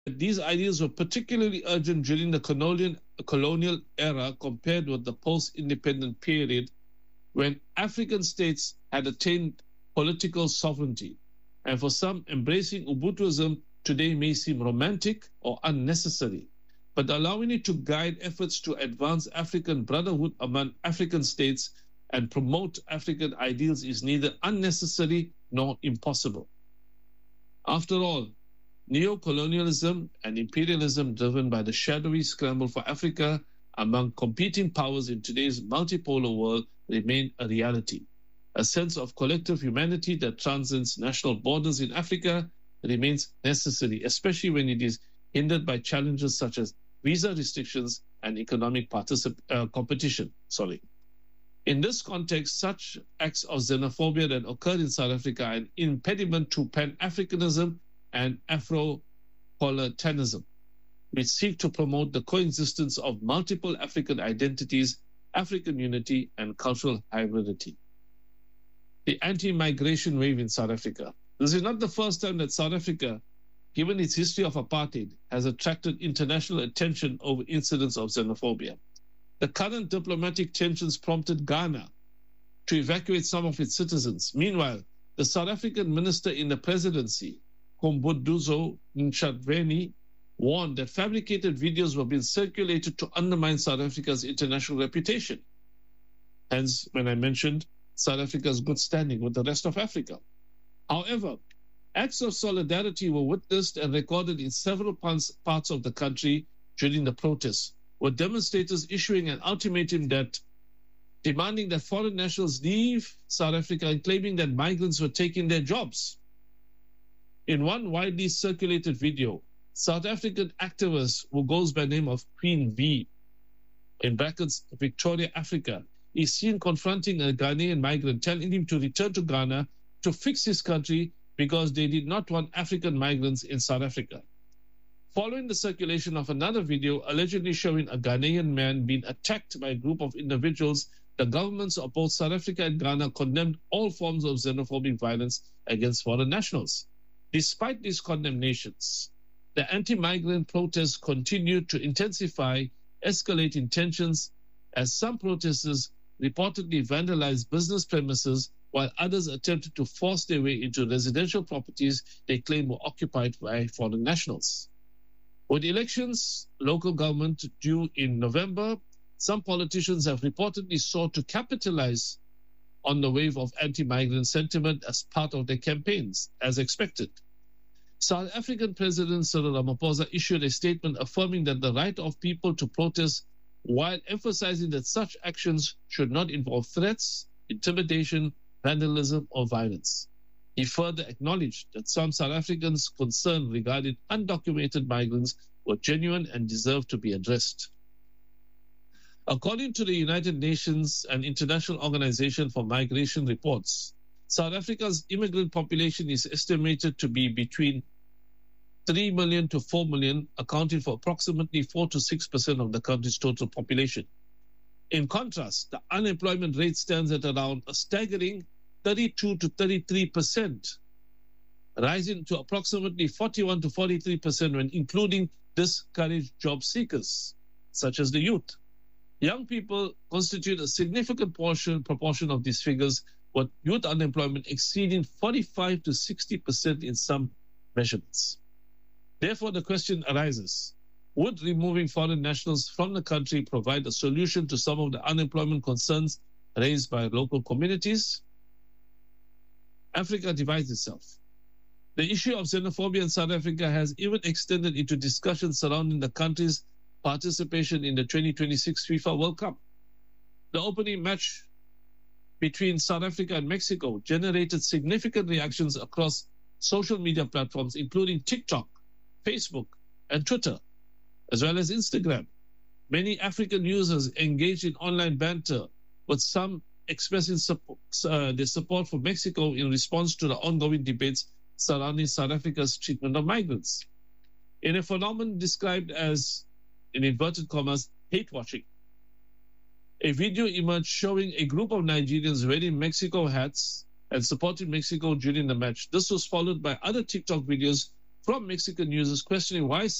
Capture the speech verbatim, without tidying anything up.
These ideals were particularly urgent during the colonial, colonial era compared with the post-independent period when African states had attained political sovereignty. And for some, embracing Ubuntuism today may seem romantic or unnecessary, but allowing it to guide efforts to advance African brotherhood among African states and promote African ideals is neither unnecessary nor impossible. After all, neocolonialism and imperialism driven by the shadowy scramble for Africa among competing powers in today's multipolar world remain a reality. A sense of collective humanity that transcends national borders in Africa remains necessary, especially when it is hindered by challenges such as visa restrictions and economic particip- uh, competition. Sorry. In this context, such acts of xenophobia that occurred in South Africa are an impediment to Pan-Africanism and Afropolitanism, which seek to promote the coexistence of multiple African identities, African unity, and cultural hybridity. The anti-migration wave in South Africa. This is not the first time that South Africa, given its history of apartheid, has attracted international attention over incidents of xenophobia. The current diplomatic tensions prompted Ghana to evacuate some of its citizens. Meanwhile, the South African minister in the presidency, Khumbudzo Ntshavheni, warned that fabricated videos were being circulated to undermine South Africa's international reputation. Hence, when I mentioned South Africa's good standing with the rest of Africa. However, acts of solidarity were witnessed and recorded in several parts of the country during the protests, with demonstrators issuing an ultimatum that demanding that foreign nationals leave South Africa and claiming that migrants were taking their jobs. In one widely circulated video, South African activist who goes by the name of Queen V, in brackets Victoria Africa, is seen confronting a Ghanaian migrant, telling him to return to Ghana to fix his country because they did not want African migrants in South Africa. Following the circulation of another video allegedly showing a Ghanaian man being attacked by a group of individuals, the governments of both South Africa and Ghana condemned all forms of xenophobic violence against foreign nationals. Despite these condemnations, the anti-migrant protests continued to intensify, escalating tensions as some protesters reportedly vandalized business premises while others attempted to force their way into residential properties they claimed were occupied by foreign nationals. With elections, local government due in November, some politicians have reportedly sought to capitalize on the wave of anti-migrant sentiment as part of their campaigns, as expected. South African President Cyril Ramaphosa issued a statement affirming that the right of people to protest, while emphasizing that such actions should not involve threats, intimidation, vandalism, or violence. He further acknowledged that some South Africans' concern regarding undocumented migrants were genuine and deserved to be addressed. According to the United Nations and International Organization for Migration reports, South Africa's immigrant population is estimated to be between three million to four million, accounting for approximately four to six percent of the country's total population. In contrast, the unemployment rate stands at around a staggering thirty-two to thirty-three percent, rising to approximately forty-one to forty-three percent when including discouraged job seekers, such as the youth. Young people constitute a significant portion, proportion of these figures, with youth unemployment exceeding forty-five to sixty percent in some measurements. Therefore, the question arises, would removing foreign nationals from the country provide a solution to some of the unemployment concerns raised by local communities? Africa divides itself. The issue of xenophobia in South Africa has even extended into discussions surrounding the country's participation in the twenty twenty-six FIFA World Cup. The opening match between South Africa and Mexico generated significant reactions across social media platforms, including TikTok, Facebook, and Twitter, as well as Instagram. Many African users engaged in online banter, with some expressing support, uh, their support for Mexico in response to the ongoing debates surrounding South Africa's treatment of migrants. In a phenomenon described as, in inverted commas, hate-watching, a video emerged showing a group of Nigerians wearing Mexico hats and supporting Mexico during the match. This was followed by other TikTok videos from Mexican users questioning why